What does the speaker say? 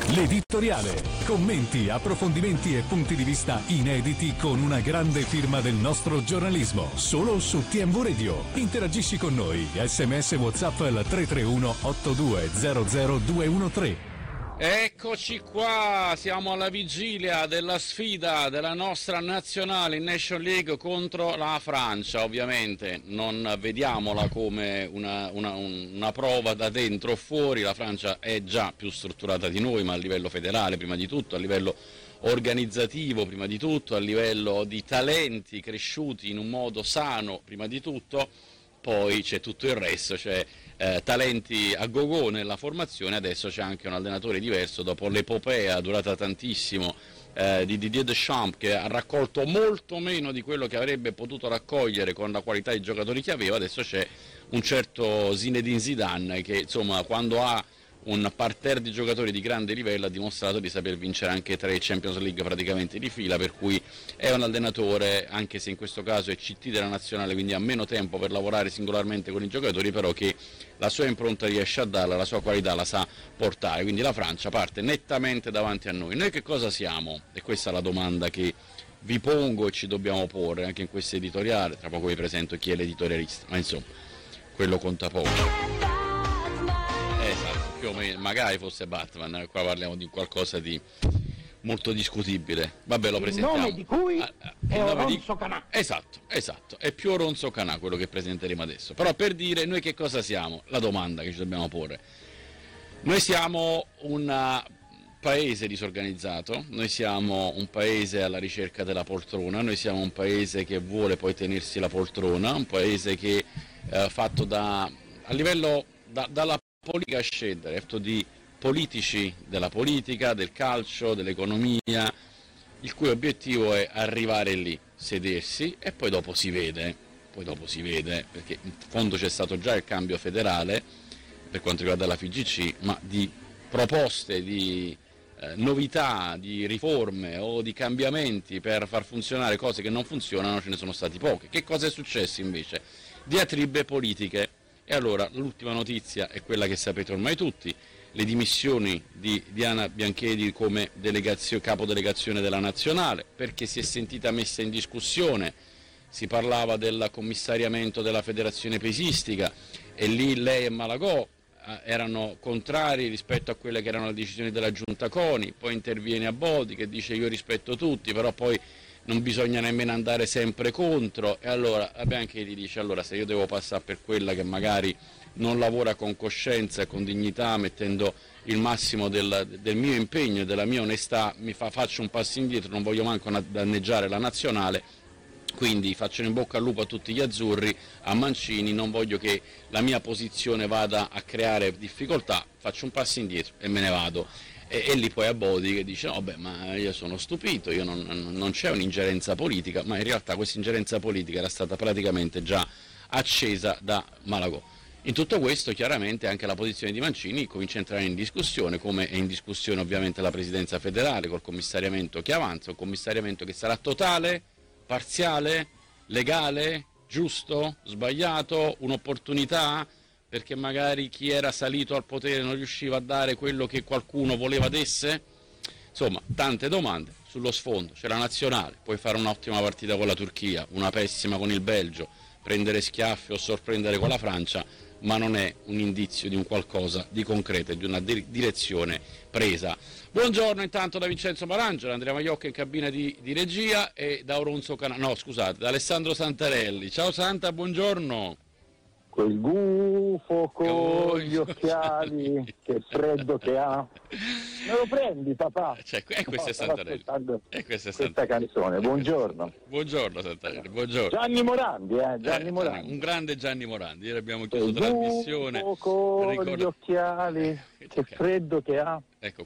L'editoriale. Commenti, approfondimenti e punti di vista inediti con una grande firma del nostro giornalismo. Solo su TMV Radio. Interagisci con noi. SMS WhatsApp al 331 8200 213. Eccoci qua, siamo alla vigilia della sfida della nostra nazionale in Nation League contro la Francia. Ovviamente non vediamola come una prova da dentro o fuori, la Francia è già più strutturata di noi, ma a livello federale prima di tutto, a livello organizzativo prima di tutto, a livello di talenti cresciuti in un modo sano prima di tutto, poi c'è tutto il resto, cioè talenti a go-go nella formazione. Adesso c'è anche un allenatore diverso dopo l'epopea durata tantissimo di Didier Deschamps, che ha raccolto molto meno di quello che avrebbe potuto raccogliere con la qualità di giocatori che aveva. Adesso c'è un certo Zinedine Zidane che, insomma, quando ha un parterre di giocatori di grande livello ha dimostrato di saper vincere anche 3 Champions League praticamente di fila, per cui è un allenatore, anche se in questo caso è CT della nazionale, quindi ha meno tempo per lavorare singolarmente con i giocatori, però che la sua impronta riesce a darla, la sua qualità la sa portare. Quindi la Francia parte nettamente davanti a noi. Noi che cosa siamo? E questa è la domanda che vi pongo e ci dobbiamo porre anche in questo editoriale. Tra poco vi presento chi è l'editorialista, ma insomma, quello conta poco. Esatto, più o meno, magari fosse Batman, qua parliamo di qualcosa di molto discutibile. Vabbè, lo presentiamo. Il nome di cui è Oronzo Canà. Esatto, è più Oronzo Canà quello che presenteremo adesso. Però per dire noi che cosa siamo, la domanda che ci dobbiamo porre. Noi siamo un paese disorganizzato, noi siamo un paese alla ricerca della poltrona, noi siamo un paese che vuole poi tenersi la poltrona, un paese che fatto a livello dalla politica a scendere, fatto di politici della politica, del calcio, dell'economia, il cui obiettivo è arrivare lì, sedersi e poi dopo si vede, perché in fondo c'è stato già il cambio federale per quanto riguarda la FIGC, ma di proposte, di novità, di riforme o di cambiamenti per far funzionare cose che non funzionano ce ne sono stati poche. Che cosa è successo invece? Diatribe politiche. E allora l'ultima notizia è quella che sapete ormai tutti, le dimissioni di Diana Bianchedi come capodelegazione della nazionale, perché si è sentita messa in discussione, si parlava del commissariamento della federazione pesistica e lì lei e Malagò erano contrari rispetto a quelle che erano le decisioni della giunta CONI, poi interviene Abodi che dice io rispetto tutti, però poi non bisogna nemmeno andare sempre contro, e allora la Bianchedi dice allora se io devo passare per quella che magari non lavora con coscienza e con dignità, mettendo il massimo del mio impegno e della mia onestà, faccio un passo indietro, non voglio manco danneggiare la nazionale, quindi faccio in bocca al lupo a tutti gli azzurri, a Mancini, non voglio che la mia posizione vada a creare difficoltà, faccio un passo indietro e me ne vado. E lì poi Abodi che dice no beh ma io sono stupito, io non c'è un'ingerenza politica, ma in realtà questa ingerenza politica era stata praticamente già accesa da Malagò. In tutto questo chiaramente anche la posizione di Mancini comincia a entrare in discussione, come è in discussione ovviamente la presidenza federale col commissariamento che avanza, un commissariamento che sarà totale, parziale, legale, giusto, sbagliato, un'opportunità, perché magari chi era salito al potere non riusciva a dare quello che qualcuno voleva desse? Insomma, tante domande. Sullo sfondo c'è la nazionale, puoi fare un'ottima partita con la Turchia, una pessima con il Belgio, prendere schiaffi o sorprendere con la Francia, ma non è un indizio di un qualcosa di concreto e di una direzione presa. Buongiorno intanto da Vincenzo Marangelo, Andrea Maiocca in cabina di regia e da Oronzo da Alessandro Santarelli. Ciao Santa, buongiorno. Quel gufo con gli occhiali, che freddo che ha. Me lo prendi papà? Questo è Santarelli. Questa canzone, buongiorno. Buongiorno Santarelli, buongiorno. Gianni Morandi, Gianni Morandi. Un grande Gianni Morandi, ieri abbiamo chiuso trasmissione. Con gli occhiali, che freddo che ha. Ecco,